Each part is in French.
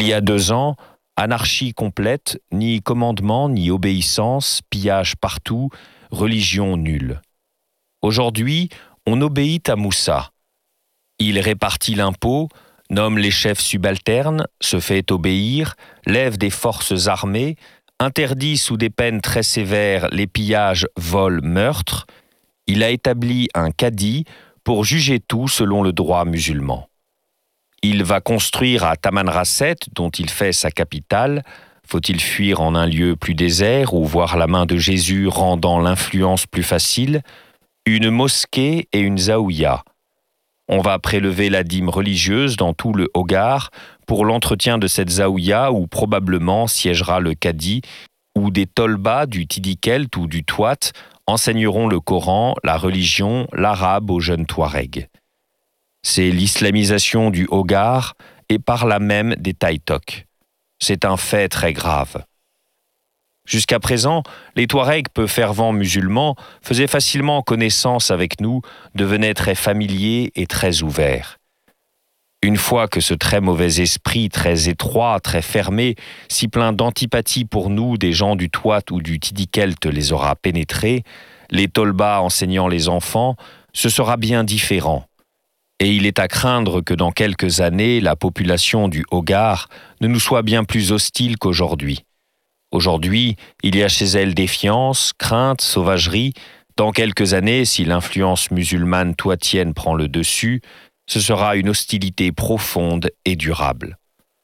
Il y a 2 ans, anarchie complète, ni commandement, ni obéissance, pillage partout, religion nulle. Aujourd'hui, on obéit à Moussa. Il répartit l'impôt, nomme les chefs subalternes, se fait obéir, lève des forces armées, interdit sous des peines très sévères les pillages, vols, meurtres. Il a établi un cadi pour juger tout selon le droit musulman. Il va construire à Tamanrasset, dont il fait sa capitale, faut-il fuir en un lieu plus désert ou voir la main de Jésus rendant l'influence plus facile, une mosquée et une zaouïa. On va prélever la dîme religieuse dans tout le Hogar pour l'entretien de cette zaouïa où probablement siégera le cadi, où des tolbas du Tidikelt ou du Touat enseigneront le Coran, la religion, l'arabe aux jeunes Touaregs. C'est l'islamisation du Hogar et par là même des Taïtok. C'est un fait très grave. Jusqu'à présent, les Touaregs, peu fervents musulmans, faisaient facilement connaissance avec nous, devenaient très familiers et très ouverts. Une fois que ce très mauvais esprit, très étroit, très fermé, si plein d'antipathie pour nous des gens du Touat ou du Tidikelt les aura pénétrés, les tolbas enseignant les enfants, ce sera bien différent. Et il est à craindre que dans quelques années, la population du Hogar ne nous soit bien plus hostile qu'aujourd'hui. Aujourd'hui, il y a chez elle défiance, crainte, sauvagerie. Dans quelques années, si l'influence musulmane touatienne prend le dessus, ce sera une hostilité profonde et durable.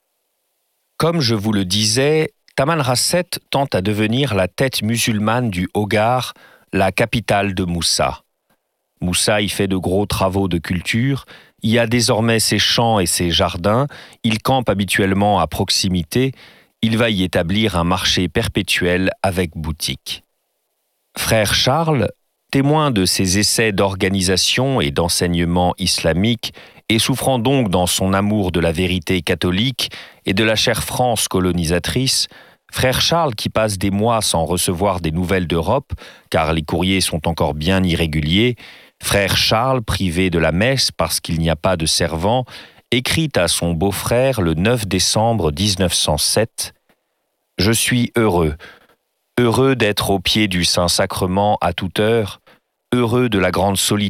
Comme je vous le disais, Tamanrasset tente à devenir la tête musulmane du Hogar, la capitale de Moussa. Moussa y fait de gros travaux de culture, y a désormais ses champs et ses jardins, il campe habituellement à proximité, il va y établir un marché perpétuel avec boutique. Frère Charles, témoin de ses essais d'organisation et d'enseignement islamique et souffrant donc dans son amour de la vérité catholique et de la chère France colonisatrice, Frère Charles, qui passe des mois sans recevoir des nouvelles d'Europe, car les courriers sont encore bien irréguliers, Frère Charles, privé de la messe parce qu'il n'y a pas de servant, écrit à son beau-frère le 9 décembre 1907 « Je suis heureux d'être au pied du Saint-Sacrement à toute heure, heureux de la grande solitude